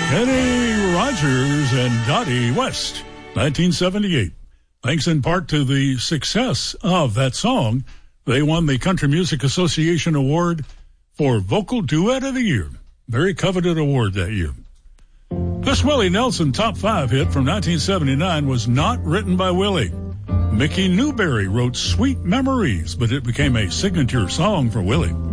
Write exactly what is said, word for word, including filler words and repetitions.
Kenny Rogers and Dottie West, nineteen seventy-eight. Thanks in part to the success of that song, they won the Country Music Association Award for Vocal Duet of the Year. Very coveted award that year. This Willie Nelson top five hit from nineteen seventy-nine was not written by Willie. Mickey Newberry wrote Sweet Memories, but it became a signature song for Willie.